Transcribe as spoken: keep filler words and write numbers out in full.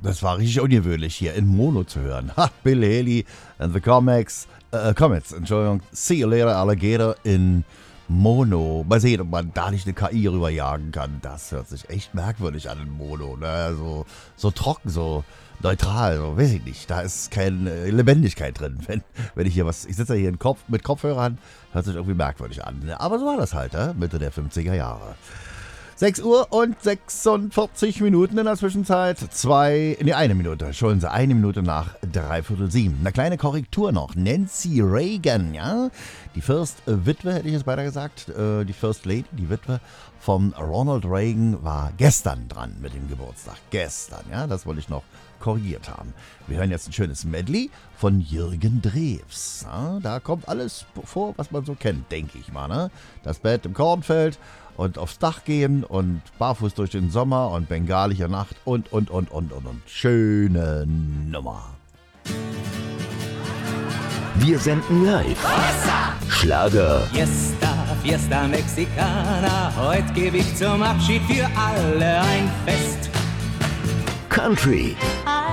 Das war richtig ungewöhnlich hier in Mono zu hören. Ha, Bill Haley and the Comics, äh, Comets, Entschuldigung, See You Later Alligator in Mono. Mal sehen, ob man da nicht eine K I rüberjagen kann. Das hört sich echt merkwürdig an in Mono. Ne? So, so trocken, so neutral, so weiß ich nicht. Da ist keine Lebendigkeit drin. Wenn, wenn ich hier was, ich sitze ja hier in Kopf, mit Kopfhörern, hört sich irgendwie merkwürdig an. Ne? Aber so war das halt, ne? Mitte der fünfziger Jahre. sechs Uhr und sechsundvierzig Minuten in der Zwischenzeit. Zwei, nee, eine Minute. Entschuldigen Sie, eine Minute nach dreiviertel sieben. Eine kleine Korrektur noch. Nancy Reagan, ja. Die First Witwe, hätte ich jetzt beinahe gesagt. Die First Lady, die Witwe von Ronald Reagan, war gestern dran mit dem Geburtstag. Gestern, ja. Das wollte ich noch korrigiert haben. Wir hören jetzt ein schönes Medley von Jürgen Drews. Ja, da kommt alles vor, was man so kennt, denke ich mal. Ne? Das Bett im Kornfeld und aufs Dach gehen und barfuß durch den Sommer und bengalische Nacht und, und, und, und, und, und. Schöne Nummer. Wir senden live. Schlager. Fiesta, Fiesta Mexicana, heute gebe ich zum Abschied für alle ein Fest. Country.